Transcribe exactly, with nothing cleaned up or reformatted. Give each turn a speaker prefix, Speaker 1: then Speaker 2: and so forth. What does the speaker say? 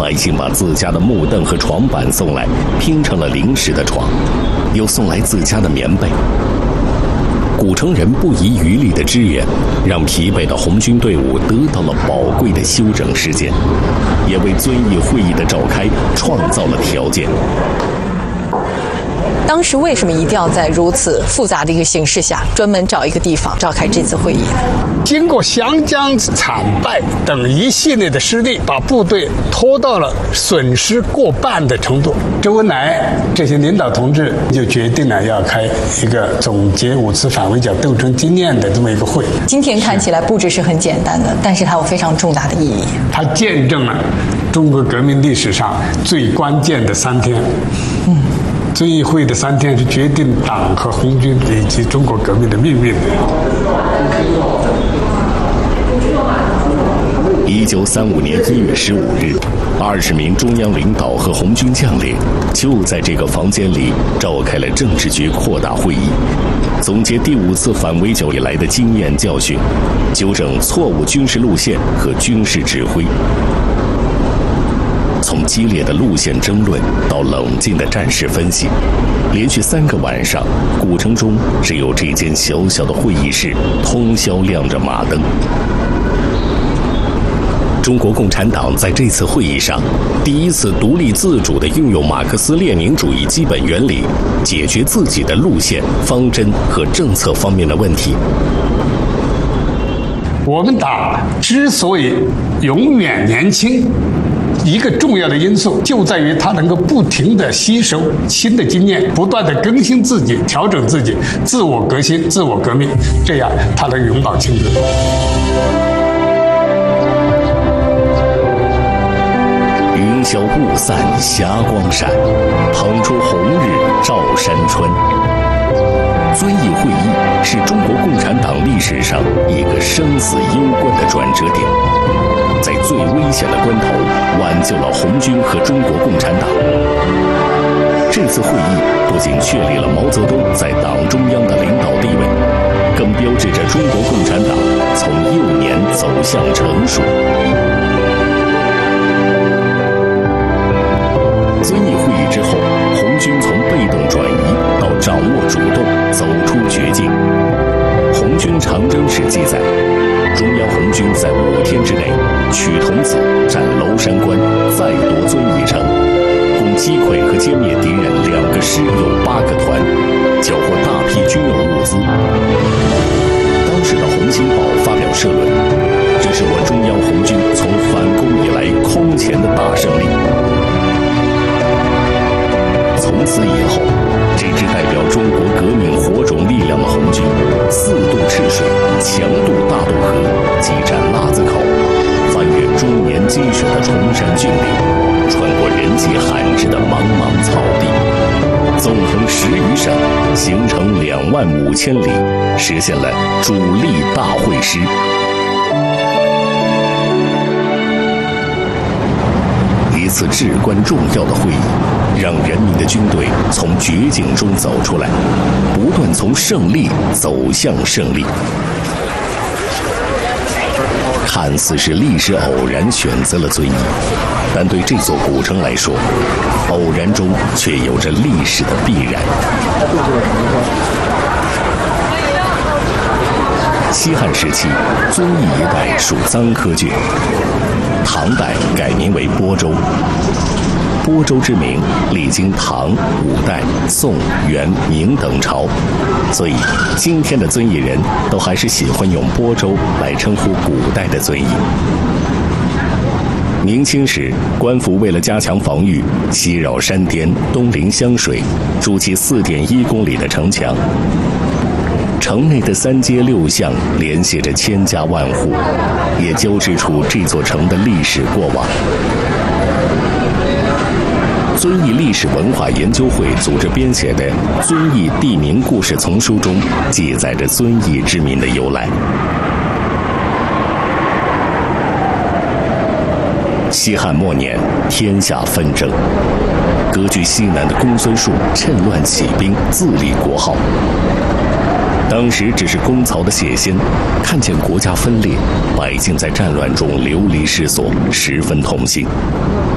Speaker 1: 百姓把自家的木凳和床板送来，拼成了临时的床，又送来自家的棉被。古城人不遗余力的支援，让疲惫的红军队伍得到了宝贵的休整时间，也为遵义会议的召开创造了条件。
Speaker 2: 当时为什么一定要在如此复杂的一个形势下，专门找一个地方召开这次会议？
Speaker 3: 经过湘江惨败等一系列的失利，把部队拖到了损失过半的程度。周恩来这些领导同志就决定了要开一个总结五次反围剿斗争经验的这么一个会。
Speaker 2: 今天看起来布置是很简单的，但是它有非常重大的意义。
Speaker 3: 它见证了中国革命历史上最关键的三天。嗯。遵义会的三天是决定党和红军以及中国革命的命运的。
Speaker 1: 一九三五年一月十五日，二十名中央领导和红军将领就在这个房间里召开了政治局扩大会议，总结第五次反围剿以来的经验教训，纠正错误军事路线和军事指挥。从激烈的路线争论到冷静的战事分析，连续三个晚上，古城中只有这间小小的会议室通宵亮着马灯。中国共产党在这次会议上，第一次独立自主地运用马克思列宁主义基本原理，解决自己的路线、方针和政策方面的问题。
Speaker 3: 我们党之所以永远年轻，一个重要的因素就在于它能够不停地吸收新的经验，不断地更新自己，调整自己，自我革新、自我革命，这样它能永葆青春。
Speaker 1: 云消雾散霞光闪，捧出红日照山川。遵义会议是中国共产党历史上一个生死攸关的转折点，在最危险的关头挽救了红军和中国共产党。这次会议不仅确立了毛泽东在党中央的领导地位，更标志着中国共产党从幼年走向成熟。遵义会议之后，红军从被动转移到掌握主动，走出绝境。红军长征史记载，中央红军在五天之内取桐梓、占娄山关，再夺遵义城，共击溃和歼灭敌人两个师有八个团，缴获大批军用物资。当时的《红星报》发表社论，这是我中央红军从反攻以来空前的大胜利。从此以后，这支代表中国革命火种力量的红军，四渡赤水，强渡大渡河，激战腊子口，翻越终年积雪的崇山峻岭，穿过人迹罕至的茫茫草地，纵横十余省，行程两万五千里，实现了主力大会师。一次至关重要的会议，让人民的军队从绝境中走出来，不断从胜利走向胜利。看似是历史偶然选择了遵义，但对这座古城来说，偶然中却有着历史的必然。西汉时期，遵义一带属臧科郡，唐代改名为播州。播州之名历经唐、五代、宋、元、明等朝，所以今天的遵义人都还是喜欢用播州来称呼古代的遵义。明清时，官府为了加强防御，西绕山巅，东临湘水，筑起四点一公里的城墙。城内的三街六巷联系着千家万户，也交织出这座城的历史过往。遵义历史文化研究会组织编写的《遵义地名故事丛书》中，记载着遵义之名的由来。西汉末年，天下纷争，割据西南的公孙述趁乱起兵，自立国号。当时只是公曹的谢仙，看见国家分裂，百姓在战乱中流离失所，十分痛心。